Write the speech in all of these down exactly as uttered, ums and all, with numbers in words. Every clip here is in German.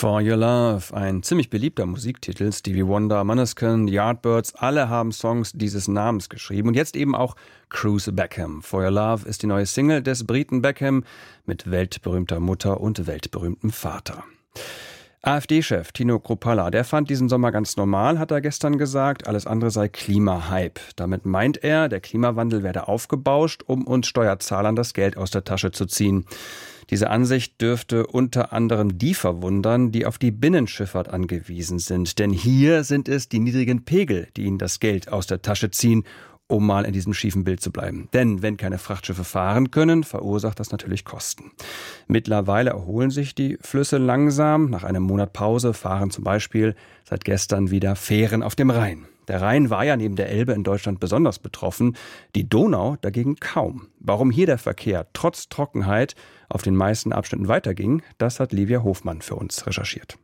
For Your Love, ein ziemlich beliebter Musiktitel. Stevie Wonder, Måneskin, Yardbirds, alle haben Songs dieses Namens geschrieben. Und jetzt eben auch Cruise Beckham. For Your Love ist die neue Single des Briten Beckham mit weltberühmter Mutter und weltberühmtem Vater. AfD-Chef Tino Kruppalla, der fand diesen Sommer ganz normal, hat er gestern gesagt. Alles andere sei Klimahype. Damit meint er, der Klimawandel werde aufgebauscht, um uns Steuerzahlern das Geld aus der Tasche zu ziehen. Diese Ansicht dürfte unter anderem die verwundern, die auf die Binnenschifffahrt angewiesen sind. Denn hier sind es die niedrigen Pegel, die ihnen das Geld aus der Tasche ziehen, um mal in diesem schiefen Bild zu bleiben. Denn wenn keine Frachtschiffe fahren können, verursacht das natürlich Kosten. Mittlerweile erholen sich die Flüsse langsam. Nach einem Monat Pause fahren zum Beispiel seit gestern wieder Fähren auf dem Rhein. Der Rhein war ja neben der Elbe in Deutschland besonders betroffen, die Donau dagegen kaum. Warum hier der Verkehr trotz Trockenheit auf den meisten Abschnitten weiterging, das hat Livia Hofmann für uns recherchiert.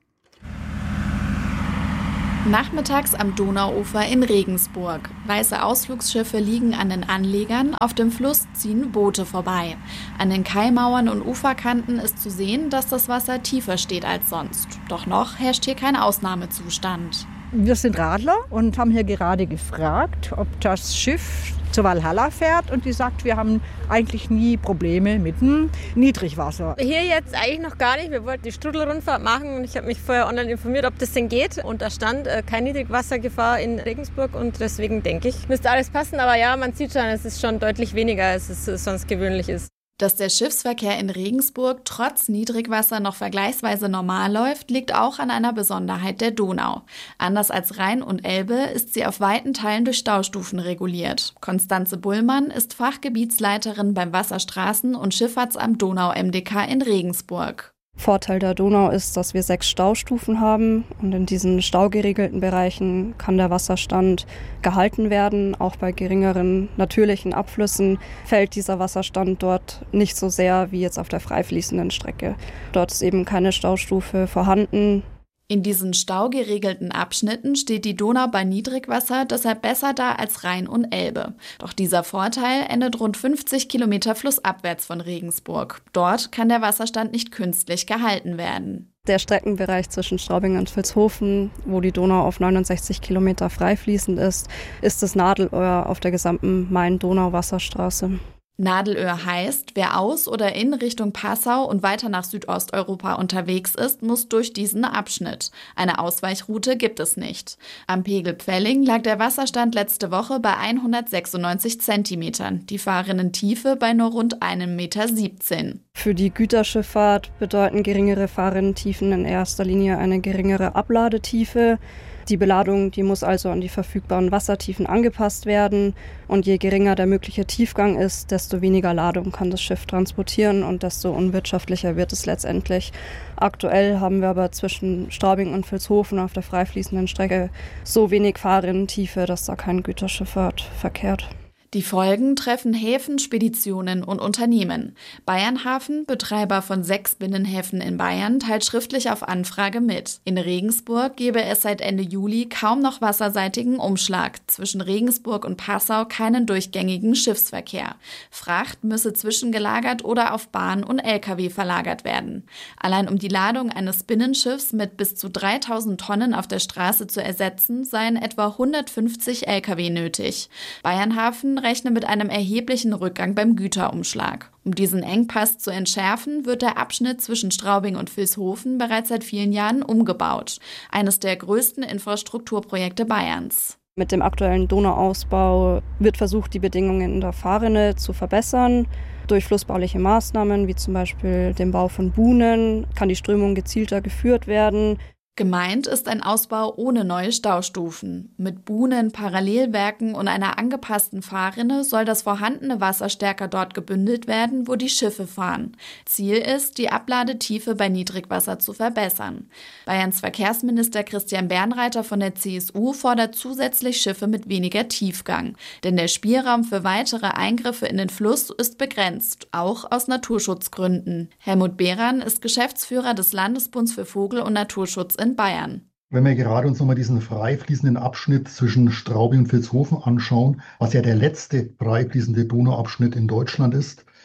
Nachmittags am Donauufer in Regensburg. Weiße Ausflugsschiffe liegen an den Anlegern, auf dem Fluss ziehen Boote vorbei. An den Kaimauern und Uferkanten ist zu sehen, dass das Wasser tiefer steht als sonst. Doch noch herrscht hier kein Ausnahmezustand. Wir sind Radler und haben hier gerade gefragt, ob das Schiff zur Walhalla fährt. Und die sagt, wir haben eigentlich nie Probleme mit dem Niedrigwasser. Hier jetzt eigentlich noch gar nicht. Wir wollten die Strudelrundfahrt machen und ich habe mich vorher online informiert, ob das denn geht. Und da stand äh, keine Niedrigwassergefahr in Regensburg und deswegen denke ich, müsste alles passen. Aber ja, man sieht schon, es ist schon deutlich weniger, als es äh, sonst gewöhnlich ist. Dass der Schiffsverkehr in Regensburg trotz Niedrigwasser noch vergleichsweise normal läuft, liegt auch an einer Besonderheit der Donau. Anders als Rhein und Elbe ist sie auf weiten Teilen durch Staustufen reguliert. Konstanze Bullmann ist Fachgebietsleiterin beim Wasserstraßen- und Schifffahrtsamt Donau M D K in Regensburg. Vorteil der Donau ist, dass wir sechs Staustufen haben und in diesen staugeregelten Bereichen kann der Wasserstand gehalten werden. Auch bei geringeren natürlichen Abflüssen fällt dieser Wasserstand dort nicht so sehr wie jetzt auf der freifließenden Strecke. Dort ist eben keine Staustufe vorhanden. In diesen staugeregelten Abschnitten steht die Donau bei Niedrigwasser deshalb besser da als Rhein und Elbe. Doch dieser Vorteil endet rund fünfzig Kilometer flussabwärts von Regensburg. Dort kann der Wasserstand nicht künstlich gehalten werden. Der Streckenbereich zwischen Straubing und Vilshofen, wo die Donau auf neunundsechzig Kilometer freifließend ist, ist das Nadelöhr auf der gesamten Main-Donau-Wasserstraße. Nadelöhr heißt, wer aus oder in Richtung Passau und weiter nach Südosteuropa unterwegs ist, muss durch diesen Abschnitt. Eine Ausweichroute gibt es nicht. Am Pegel Pfelling lag der Wasserstand letzte Woche bei hundertsechsundneunzig Zentimetern, die Fahrrinnentiefe bei nur rund einem Meter siebzehn. Für die Güterschifffahrt bedeuten geringere Fahrrinnentiefen in erster Linie eine geringere Abladetiefe. Die Beladung, die muss also an die verfügbaren Wassertiefen angepasst werden. Und je geringer der mögliche Tiefgang ist, desto weniger Ladung kann das Schiff transportieren und desto unwirtschaftlicher wird es letztendlich. Aktuell haben wir aber zwischen Straubing und Vilshofen auf der freifließenden Strecke so wenig Fahrrinnentiefe, dass da kein Güterschiffahrt verkehrt. Die Folgen treffen Häfen, Speditionen und Unternehmen. Bayernhafen, Betreiber von sechs Binnenhäfen in Bayern, teilt schriftlich auf Anfrage mit. In Regensburg gebe es seit Ende Juli kaum noch wasserseitigen Umschlag. Zwischen Regensburg und Passau keinen durchgängigen Schiffsverkehr. Fracht müsse zwischengelagert oder auf Bahn und L K W verlagert werden. Allein um die Ladung eines Binnenschiffs mit bis zu dreitausend Tonnen auf der Straße zu ersetzen, seien etwa hundertfünfzig L K W nötig. Bayernhafen rechne mit einem erheblichen Rückgang beim Güterumschlag. Um diesen Engpass zu entschärfen, wird der Abschnitt zwischen Straubing und Vilshofen bereits seit vielen Jahren umgebaut. Eines der größten Infrastrukturprojekte Bayerns. Mit dem aktuellen Donauausbau wird versucht, die Bedingungen in der Fahrrinne zu verbessern. Durch flussbauliche Maßnahmen, wie zum Beispiel den Bau von Buhnen, kann die Strömung gezielter geführt werden. Gemeint ist ein Ausbau ohne neue Staustufen. Mit Buhnen, Parallelwerken und einer angepassten Fahrrinne soll das vorhandene Wasser stärker dort gebündelt werden, wo die Schiffe fahren. Ziel ist, die Abladetiefe bei Niedrigwasser zu verbessern. Bayerns Verkehrsminister Christian Bernreiter von der C S U fordert zusätzlich Schiffe mit weniger Tiefgang. Denn der Spielraum für weitere Eingriffe in den Fluss ist begrenzt, auch aus Naturschutzgründen. Helmut Behran ist Geschäftsführer des Landesbunds für Vogel- und Naturschutz in Bayern. Wenn wir gerade uns nochmal diesen frei fließenden Abschnitt zwischen Straubing und Vilshofen anschauen, was ja der letzte frei fließende Donauabschnitt in Deutschland ist,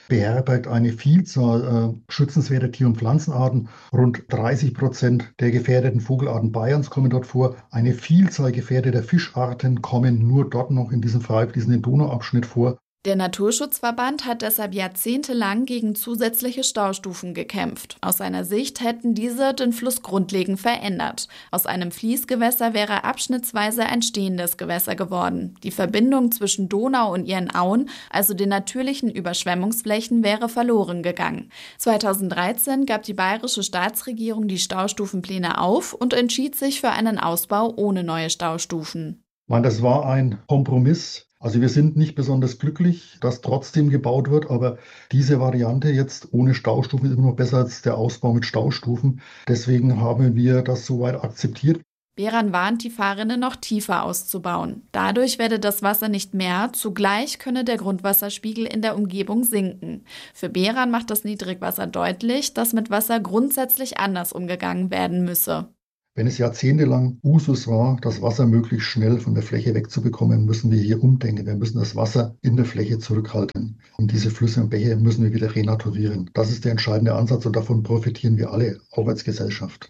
beherbergt eine Vielzahl äh, schützenswerter Tier- und Pflanzenarten. Rund dreißig Prozent der gefährdeten Vogelarten Bayerns kommen dort vor. Eine Vielzahl gefährdeter Fischarten kommen nur dort noch in diesem frei fließenden Donauabschnitt vor. Der Naturschutzverband hat deshalb jahrzehntelang gegen zusätzliche Staustufen gekämpft. Aus seiner Sicht hätten diese den Fluss grundlegend verändert. Aus einem Fließgewässer wäre abschnittsweise ein stehendes Gewässer geworden. Die Verbindung zwischen Donau und ihren Auen, also den natürlichen Überschwemmungsflächen, wäre verloren gegangen. zweitausenddreizehn gab die bayerische Staatsregierung die Staustufenpläne auf und entschied sich für einen Ausbau ohne neue Staustufen. Man, das war ein Kompromiss. Also wir sind nicht besonders glücklich, dass trotzdem gebaut wird, aber diese Variante jetzt ohne Staustufen ist immer noch besser als der Ausbau mit Staustufen. Deswegen haben wir das soweit akzeptiert. Beran warnt die Fahrrinne, noch tiefer auszubauen. Dadurch werde das Wasser nicht mehr, zugleich könne der Grundwasserspiegel in der Umgebung sinken. Für Beran macht das Niedrigwasser deutlich, dass mit Wasser grundsätzlich anders umgegangen werden müsse. Wenn es jahrzehntelang Usus war, das Wasser möglichst schnell von der Fläche wegzubekommen, müssen wir hier umdenken. Wir müssen das Wasser in der Fläche zurückhalten. Und diese Flüsse und Bäche müssen wir wieder renaturieren. Das ist der entscheidende Ansatz und davon profitieren wir alle, auch als Gesellschaft.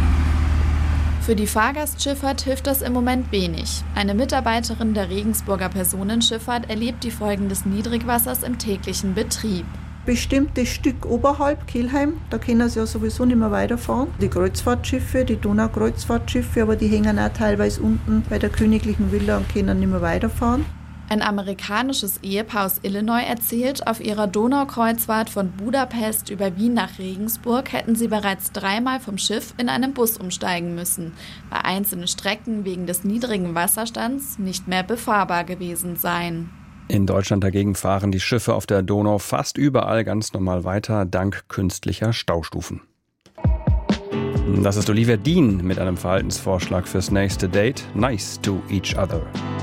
Für die Fahrgastschifffahrt hilft das im Moment wenig. Eine Mitarbeiterin der Regensburger Personenschifffahrt erlebt die Folgen des Niedrigwassers im täglichen Betrieb. Bestimmtes Stück oberhalb Kelheim, da können sie ja sowieso nicht mehr weiterfahren. Die Kreuzfahrtschiffe, die Donaukreuzfahrtschiffe, aber die hängen auch teilweise unten bei der Königlichen Villa und können nicht mehr weiterfahren. Ein amerikanisches Ehepaar aus Illinois erzählt, auf ihrer Donaukreuzfahrt von Budapest über Wien nach Regensburg hätten sie bereits dreimal vom Schiff in einen Bus umsteigen müssen, weil einzelne Strecken wegen des niedrigen Wasserstands nicht mehr befahrbar gewesen seien. In Deutschland dagegen fahren die Schiffe auf der Donau fast überall ganz normal weiter, dank künstlicher Staustufen. Das ist Olivia Dean mit einem Verhaltensvorschlag fürs nächste Date. Nice to each other.